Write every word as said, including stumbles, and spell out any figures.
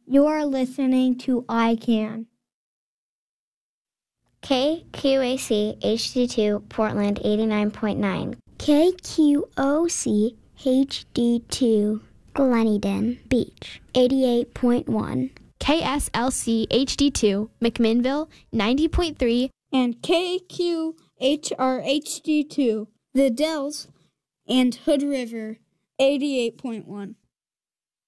You're listening to I Can. K Q A C H D two Portland eighty-nine point nine. K Q O C H D two Gleneden Beach eighty-eight point one. K S L C H D two McMinnville ninety point three. And K Q H R H D two The Dells and Hood River eighty-eight point one.